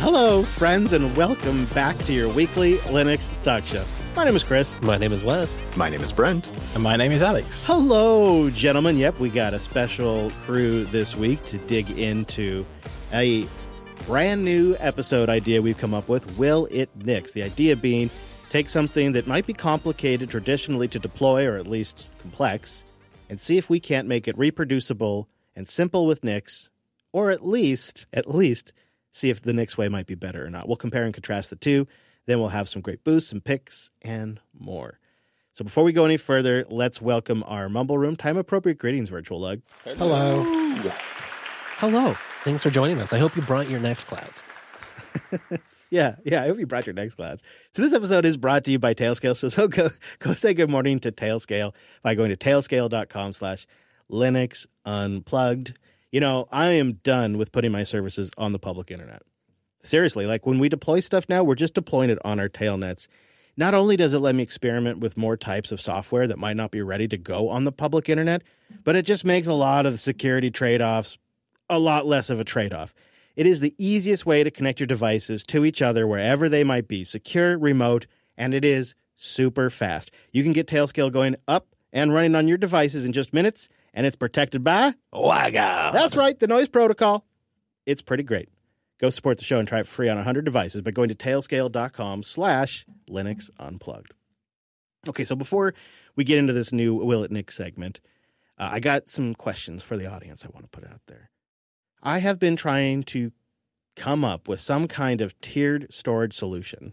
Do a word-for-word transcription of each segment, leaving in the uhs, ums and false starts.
Hello, friends, and welcome back to your weekly Linux Talk Show. My name is Chris. My name is Wes. My name is Brent. And my name is Alex. Hello, gentlemen. Yep, we got a special crew this week to dig into a brand new episode idea we've come up with, Will It Nix? The idea being, take something that might be complicated traditionally to deploy, or at least complex, and see if we can't make it reproducible and simple with Nix, or at least, at least, see if the Nix way might be better or not. We'll compare and contrast the two. Then we'll have some great boosts, some picks, and more. So before we go any further, let's welcome our Mumble Room time-appropriate greetings, Virtual Lug. Hello. Hello. Thanks for joining us. I hope you brought your Nextclouds. Yeah, yeah, I hope you brought your Nextclouds. So this episode is brought to you by Tailscale. So, so go, go say good morning to Tailscale by going to tailscale.com slash Linux Unplugged. You know, I am done with putting my services on the public internet. Seriously, like when we deploy stuff now, we're just deploying it on our tailnets. Not only does it let me experiment with more types of software that might not be ready to go on the public internet, but it just makes a lot of the security trade-offs a lot less of a trade-off. It is the easiest way to connect your devices to each other wherever they might be, secure, remote, and it is super fast. You can get Tailscale going up and running on your devices in just minutes, and it's protected by WiGA. That's right, the noise protocol. It's pretty great. Go support the show and try it for free on one hundred devices by going to tailscale.com slash Linux Unplugged. Okay, so before we get into this new Will It Nix segment, uh, I got some questions for the audience I want to put out there. I have been trying to come up with some kind of tiered storage solution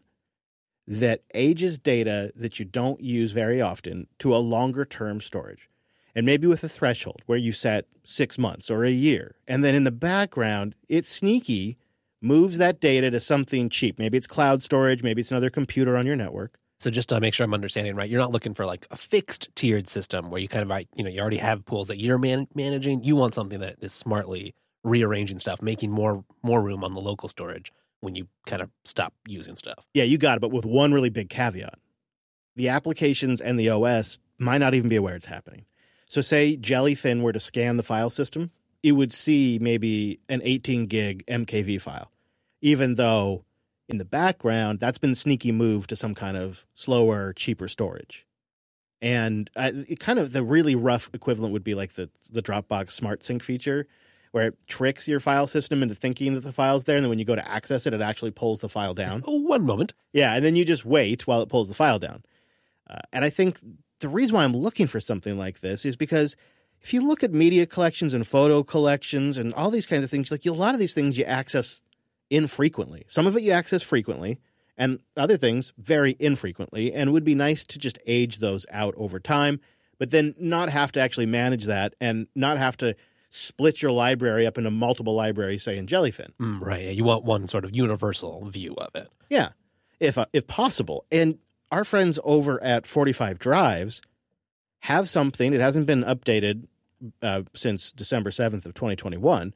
that ages data that you don't use very often to a longer-term storage. And maybe with a threshold where you set six months or a year. And then in the background, it's sneaky, moves that data to something cheap. Maybe it's cloud storage. Maybe it's another computer on your network. So just to make sure I'm understanding right, you're not looking for like a fixed tiered system where you kind of, you know, you already have pools that you're man- managing. You want something that is smartly rearranging stuff, making more more room on the local storage when you kind of stop using stuff. Yeah, you got it, but with one really big caveat. The applications and the O S might not even be aware it's happening. So say Jellyfin were to scan the file system, it would see maybe an eighteen gig M K V file, even though in the background, that's been sneaky moved to some kind of slower, cheaper storage. And uh, it kind of the really rough equivalent would be like the, the Dropbox Smart Sync feature, where it tricks your file system into thinking that the file's there, and then when you go to access it, it actually pulls the file down. Oh, one moment. Yeah, and then you just wait while it pulls the file down. Uh, and I think the reason why I'm looking for something like this is because if you look at media collections and photo collections and all these kinds of things, like a lot of these things you access infrequently. Some of it you access frequently, and other things very infrequently, and it would be nice to just age those out over time, but then not have to actually manage that and not have to split your library up into multiple libraries, say in Jellyfin. Mm, right. Yeah, you want one sort of universal view of it. Yeah, if uh, if possible. And our friends over at forty-five Drives have something. It hasn't been updated uh, since December seventh of twenty twenty-one,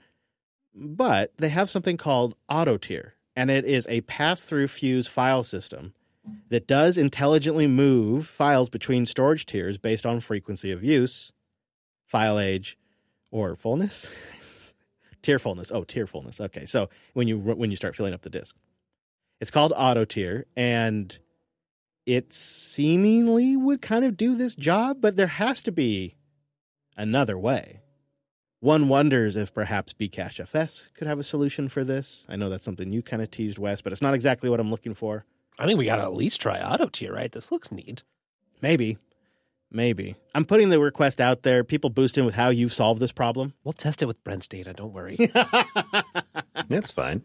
but they have something called AutoTier, and it is a pass-through fuse file system that does intelligently move files between storage tiers based on frequency of use, file age, or fullness. Tier fullness. Oh, tier fullness. Okay, so when you when you start filling up the disk, it's called AutoTier, and it seemingly would kind of do this job, but there has to be another way. One wonders if perhaps Bcache F S could have a solution for this. I know that's something you kind of teased, Wes, but it's not exactly what I'm looking for. I think we got to at least try AutoTier, right? This looks neat. Maybe. Maybe. I'm putting the request out there. People boost in with how you've solved this problem. We'll test it with Brent's data. Don't worry. That's fine.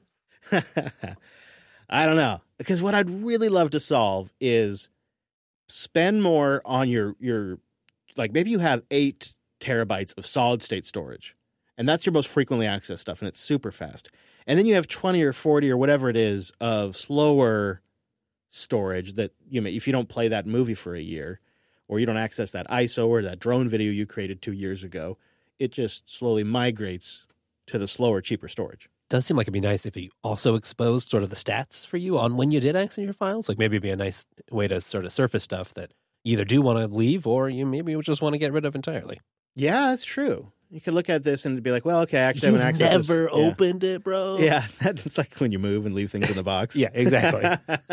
I don't know. Because what I'd really love to solve is spend more on your, your like maybe you have eight terabytes of solid state storage, and that's your most frequently accessed stuff, and it's super fast. And then you have twenty or forty or whatever it is of slower storage that, you know, if you don't play that movie for a year, or you don't access that I S O or that drone video you created two years ago, it just slowly migrates to the slower, cheaper storage. Does seem like it'd be nice if you also exposed sort of the stats for you on when you did access your files. Like maybe it'd be a nice way to sort of surface stuff that you either do want to leave or you maybe just want to get rid of entirely. Yeah, that's true. You could look at this and be like, well, okay, actually, I You've haven't accessed never this. Yeah. opened it, bro. Yeah, it's like when you move and leave things in the box. Yeah, exactly.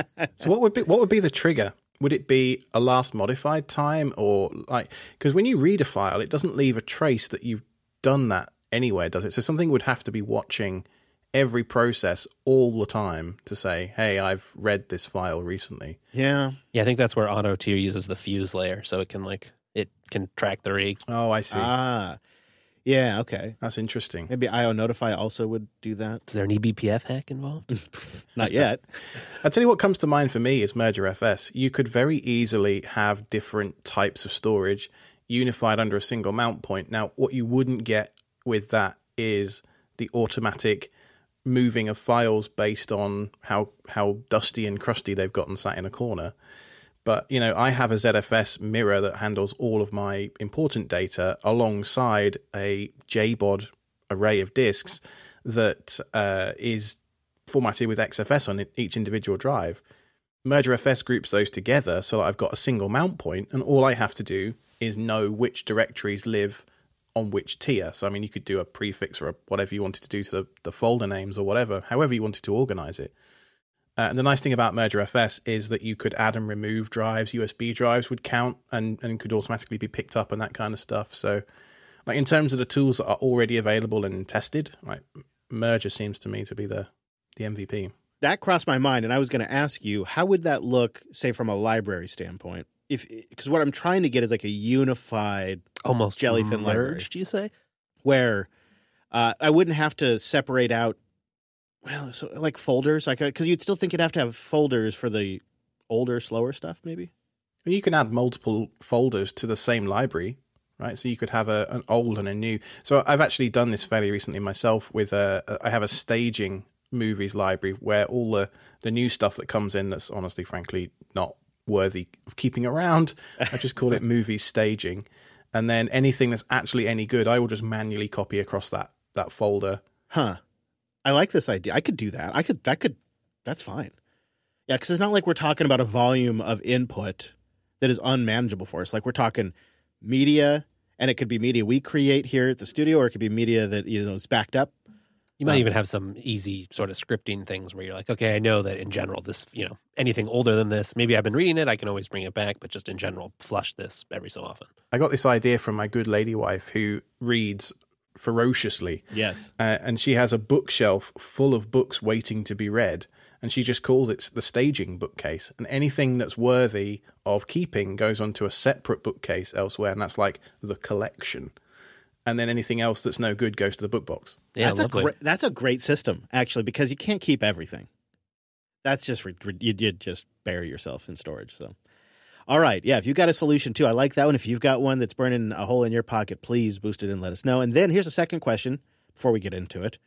So what would be what would be the trigger? Would it be a last modified time, or like, because when you read a file, it doesn't leave a trace that you've done that anywhere, does it? So something would have to be watching every process all the time to say, hey, I've read this file recently. Yeah. Yeah, I think that's where auto tier uses the fuse layer, so it can like it can track the rig. Oh, I see. Ah. Yeah, okay. That's interesting. Maybe I O Notify also would do that. Is there an E B P F hack involved? Not yet. I'll tell you what comes to mind for me is Merger F S. You could very easily have different types of storage unified under a single mount point. Now, what you wouldn't get with that is the automatic moving of files based on how how dusty and crusty they've gotten sat in a corner. But, you know, I have a Z F S mirror that handles all of my important data alongside a J B O D array of disks that uh, is formatted with X F S on each individual drive. Merger F S groups those together so that I've got a single mount point, and all I have to do is know which directories live on which tier. So, I mean, you could do a prefix or a, whatever you wanted to do to the, the folder names or whatever, however you wanted to organize it. Uh, and the nice thing about Merger F S is that you could add and remove drives. U S B drives would count and, and could automatically be picked up and that kind of stuff. So, like in terms of the tools that are already available and tested, like Merger seems to me to be the, the M V P. That crossed my mind, and I was going to ask you, how would that look, say, from a library standpoint? If because what I'm trying to get is like a unified, Almost Jellyfin library. merged, you say? where uh, I wouldn't have to separate out. Well, so like folders, like because you'd still think you'd have to have folders for the older, slower stuff, maybe. You can add multiple folders to the same library, right? So you could have a, an old and a new. So I've actually done this fairly recently myself with a, I have a staging movies library where all the, the new stuff that comes in that's honestly, frankly, not worthy of keeping around. I just call it movies staging. And then anything that's actually any good, I will just manually copy across that that folder. Huh. I like this idea. I could do that. I could, that could, that's fine. Yeah, because it's not like we're talking about a volume of input that is unmanageable for us. Like we're talking media, and it could be media we create here at the studio, or it could be media that, you know, is backed up. You might Um, even have some easy sort of scripting things where you're like, okay, I know that in general, this, you know, anything older than this, maybe I've been reading it, I can always bring it back, but just in general, flush this every so often. I got this idea from my good lady wife who reads ferociously. Yes. Uh, and she has a bookshelf full of books waiting to be read, and she just calls it the staging bookcase. And anything that's worthy of keeping goes onto a separate bookcase elsewhere, and that's like the collection. And then anything else that's no good goes to the book box. Yeah, that's, a lovely. great, that's a great system, actually, because you can't keep everything. That's just, you you'd just bury yourself in storage. So, all right. Yeah, if you've got a solution too, I like that one. If you've got one that's burning a hole in your pocket, please boost it and let us know. And then here's a second question before we get into it.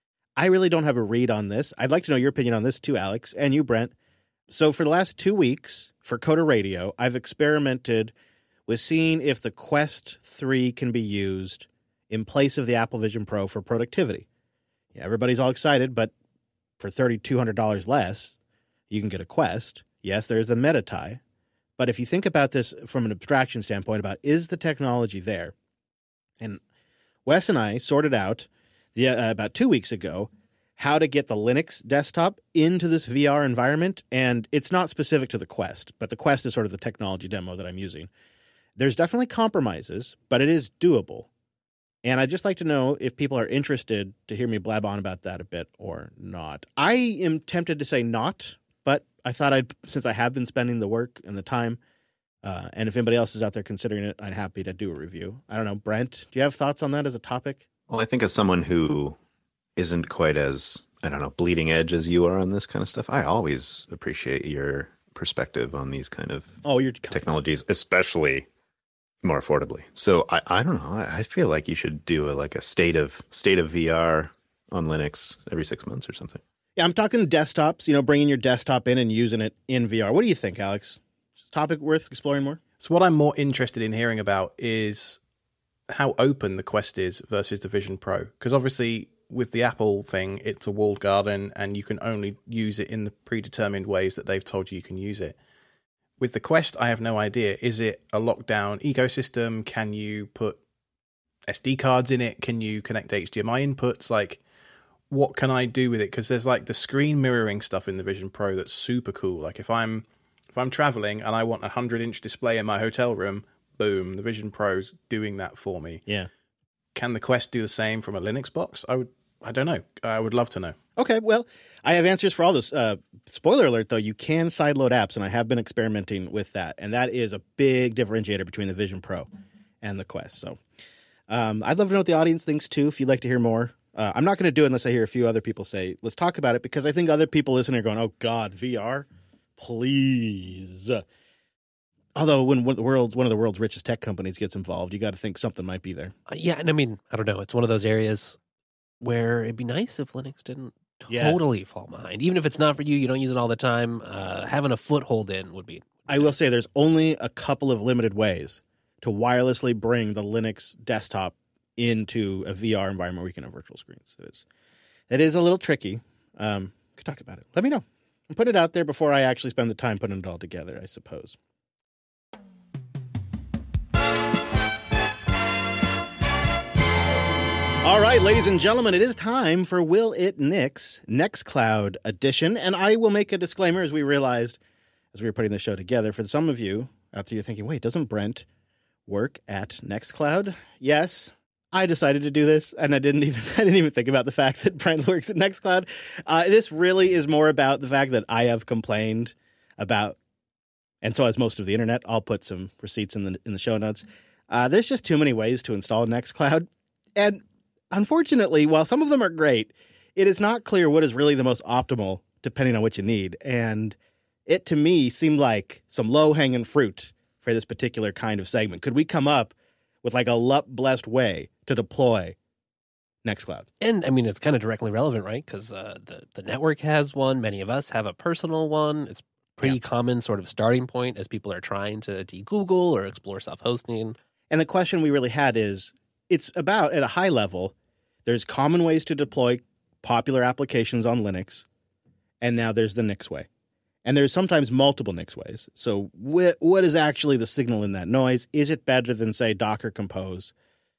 I really don't have a read on this. I'd like to know your opinion on this too, Alex, and you, Brent. So for the last two weeks for Coder Radio, I've experimented with seeing if the Quest three can be used in place of the Apple Vision Pro for productivity. Yeah, everybody's all excited, but for three thousand two hundred dollars less, you can get a Quest. Yes, there's the Meta tie. But if you think about this from an abstraction standpoint about is the technology there? And Wes and I sorted out the, uh, about two weeks ago how to get the Linux desktop into this V R environment. And it's not specific to the Quest, but the Quest is sort of the technology demo that I'm using. There's definitely compromises, but it is doable. And I'd just like to know if people are interested to hear me blab on about that a bit or not. I am tempted to say not, but I thought I'd, since I have been spending the work and the time, uh, and if anybody else is out there considering it, I'm happy to do a review. I don't know, Brent, do you have thoughts on that as a topic? Well, I think as someone who isn't quite as, I don't know, bleeding edge as you are on this kind of stuff, I always appreciate your perspective on these kind of Oh, you're technologies, especially more affordably. So I, I don't know. I, I feel like you should do a, like a state of state of V R on Linux every six months or something. Yeah, I'm talking desktops, you know, bringing your desktop in and using it in V R. What do you think, Alex? Topic worth exploring more? So what I'm more interested in hearing about is how open the Quest is versus the Vision Pro. Because obviously with the Apple thing, it's a walled garden and you can only use it in the predetermined ways that they've told you you can use it. With the Quest, I have no idea. Is it a lockdown ecosystem? Can you put S D cards in it? Can you connect H D M I inputs? Like, what can I do with it? Because there's like the screen mirroring stuff in the Vision Pro that's super cool. Like if I'm if I'm traveling and I want a hundred inch display in my hotel room, boom, the Vision Pro's doing that for me. Yeah. Can the Quest do the same from a Linux box? I would. I don't know. I would love to know. Okay, well, I have answers for all this. Uh, spoiler alert, though, you can sideload apps, and I have been experimenting with that, and that is a big differentiator between the Vision Pro and the Quest. So um, I'd love to know what the audience thinks, too, if you'd like to hear more. Uh, I'm not going to do it unless I hear a few other people say, let's talk about it, because I think other people listening are going, oh, God, V R? Please. Although when one of the world's, one of the world's richest tech companies gets involved, you got to think something might be there. Uh, yeah, and I mean, I don't know. It's one of those areas where it'd be nice if Linux didn't Yes. totally fall behind. Even if it's not for you, you don't use it all the time, uh, having a foothold in would be. I will say there's only a couple of limited ways to wirelessly bring the Linux desktop into a V R environment where we can have virtual screens. It is, it is a little tricky. Um, could talk about it. Let me know. I'm putting it out there before I actually spend the time putting it all together, I suppose. All right, ladies and gentlemen, it is time for Will It Nix Nextcloud edition. And I will make a disclaimer, as we realized as we were putting the show together. For some of you out there, you're thinking, wait, doesn't Brent work at Nextcloud? Yes, I decided to do this, and I didn't even I didn't even think about the fact that Brent works at Nextcloud. Uh, this really is more about the fact that I have complained about, and so has most of the internet. I'll put some receipts in the in the show notes. Uh, there's just too many ways to install Nextcloud, and unfortunately, while some of them are great, it is not clear what is really the most optimal depending on what you need. And it, to me, seemed like some low-hanging fruit for this particular kind of segment. Could we come up with like a L U P-blessed way to deploy Nextcloud? And, I mean, it's kind of directly relevant, right? Because uh, the, the network has one. Many of us have a personal one. It's pretty yeah. common sort of starting point as people are trying to de-Google or explore self-hosting. And the question we really had is, it's about, at a high level, there's common ways to deploy popular applications on Linux, and now there's the Nix way. And there's sometimes multiple Nix ways. So wh- what is actually the signal in that noise? Is it better than, say, Docker Compose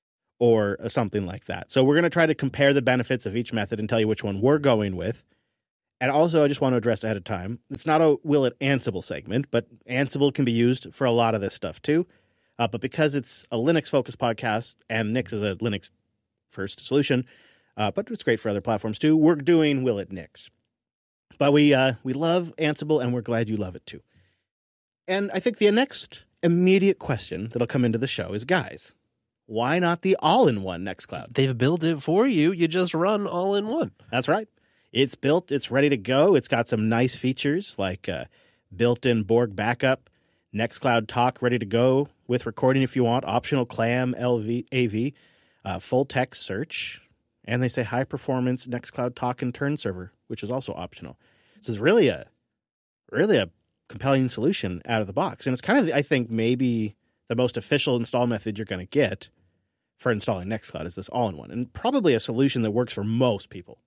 or uh, something like that? So we're going to try to compare the benefits of each method and tell you which one we're going with. And also, I just want to address ahead of time, it's not a Will It Ansible segment, but Ansible can be used for a lot of this stuff too. Uh, but because it's a Linux-focused podcast and Nix is a Linux-first solution, uh, but it's great for other platforms too, we're doing Will It Nix. But we uh, we love Ansible, and we're glad you love it too. And I think the next immediate question that'll come into the show is, guys, why not the all-in-one Nextcloud? They've built it for you. You just run all-in-one. That's right. It's built. It's ready to go. It's got some nice features like uh, built-in Borg backup, Nextcloud Talk ready to go with recording if you want, optional CLAM L V, A V, uh, full text search, and they say high-performance Nextcloud Talk and Turn server, which is also optional. So it's really a really a compelling solution out of the box. And it's kind of, I think, maybe the most official install method you're going to get for installing Nextcloud is this all-in-one, and probably a solution that works for most people.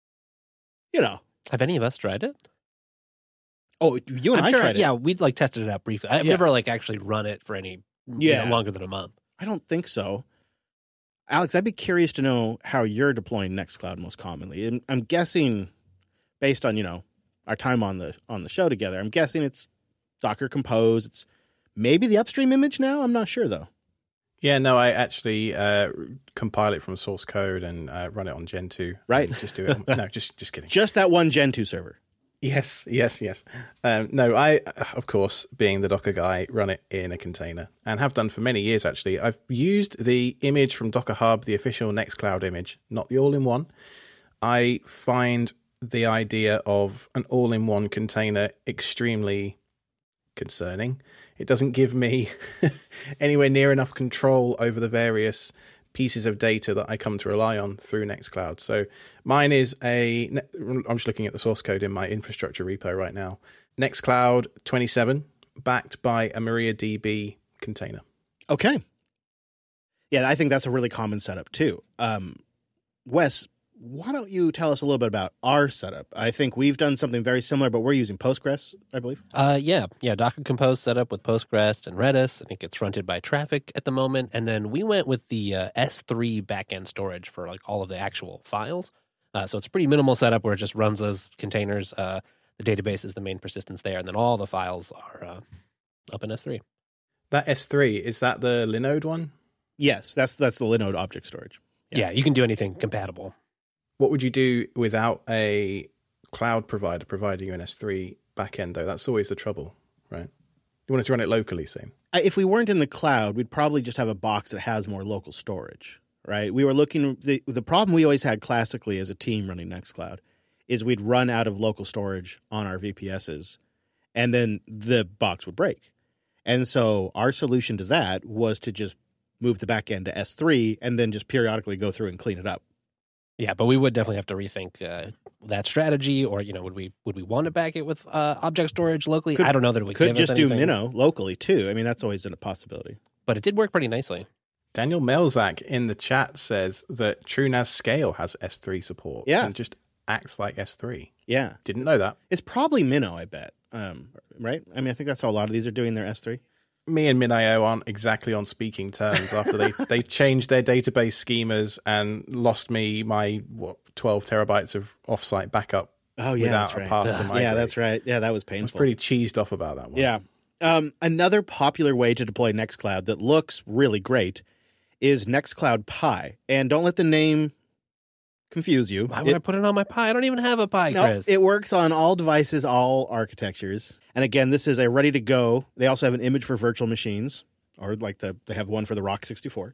You know. Have any of us tried it? Oh, you and I'm I sure, tried it. Yeah, we'd like tested it out briefly. I've Yeah. never like actually run it for any Yeah. you know, longer than a month. I don't think so. Alex, I'd be curious to know how you're deploying Nextcloud most commonly. And I'm guessing, based on, you know, our time on the on the show together, I'm guessing it's Docker Compose. It's maybe the upstream image now. I'm not sure, though. Yeah, no, I actually uh, compile it from source code and uh, run it on Gen two. Right. Just do it. On, no, just just kidding. Just that one Gen two server. Yes, yes, yes. Um, no, I, of course, being the Docker guy, run it in a container and have done for many years, actually. I've used the image from Docker Hub, the official Nextcloud image, not the all-in-one. I find the idea of an all-in-one container extremely concerning. It doesn't give me anywhere near enough control over the various pieces of data that I come to rely on through Nextcloud. So mine is a, I'm just looking at the source code in my infrastructure repo right now, Nextcloud twenty-seven, backed by a MariaDB container. Okay. Yeah, I think that's a really common setup too. Um, Wes, why don't you tell us a little bit about our setup? I think we've done something very similar, but we're using Postgres, I believe. Uh, yeah, yeah. Docker Compose set up with Postgres and Redis. I think it's fronted by Traffic at the moment. And then we went with the uh, S three backend storage for like all of the actual files. Uh, so it's a pretty minimal setup where it just runs those containers. Uh, the database is the main persistence there, and then all the files are uh, up in S three. That S three, is that the Linode one? Yes, that's that's the Linode object storage. Yeah. yeah, you can do anything compatible. What would you do without a cloud provider providing you an S three backend, though? That's always the trouble, right? You want to run it locally, same. If we weren't in the cloud, we'd probably just have a box that has more local storage, right? We were looking the the problem we always had classically as a team running Nextcloud is we'd run out of local storage on our V P Ss, and then the box would break. And so our solution to that was to just move the backend to S three and then just periodically go through and clean it up. Yeah, but we would definitely have to rethink uh, that strategy, or you know, would we would we want to back it with uh, object storage locally? Could, I don't know that it would could give just us do anything, Minnow locally too. I mean, that's always a possibility. but it did work pretty nicely. Daniel Melzak in the chat says that TrueNAS Scale has S three support. Yeah. And just acts like S three. Yeah, Didn't know that. it's probably Minnow. I bet. Um, right? I mean, I think that's how a lot of these are doing their S three. Me and MinIO aren't exactly on speaking terms after they, they changed their database schemas and lost me my, what, twelve terabytes of offsite backup Oh yeah, without that's a right. path to Uh, migrate. yeah, that's right. Yeah, that was I was painful. pretty cheesed off about that one. Yeah. Um, another popular way to deploy Nextcloud that looks really great is Nextcloud Pi. And don't let the name confuse you. Why would It- I put it on my Pi? I don't even have a Pi, no, Chris. it works on all devices, all architectures. And again, this is a ready to go. They also have an image for virtual machines, or like the they have one for the Rock sixty-four.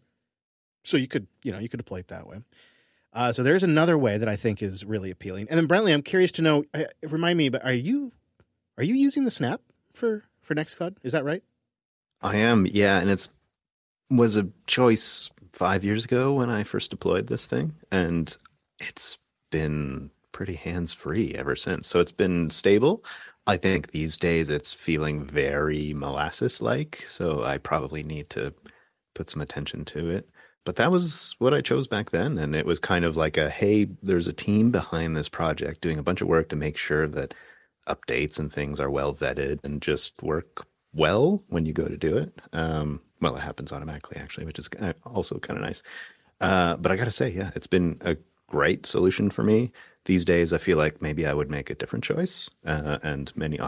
So you could, you know, you could deploy it that way. Uh, so there's another way that I think is really appealing. And then Brentley, I'm curious to know. Uh, remind me, but are you are you using the Snap for for Nextcloud? Is that right? I am, yeah, and it's was a choice five years ago when I first deployed this thing, and it's been pretty hands-free ever since. So it's been stable. I think these days it's feeling very molasses-like, so I probably need to put some attention to it. But that was what I chose back then, and it was kind of like a, hey, there's a team behind this project doing a bunch of work to make sure that updates and things are well vetted and just work well when you go to do it. Um, well, it happens automatically, actually, which is also kind of nice. Uh, but I got to say, yeah, it's been a great solution for me. These days, I feel like maybe I would make a different choice, uh, and many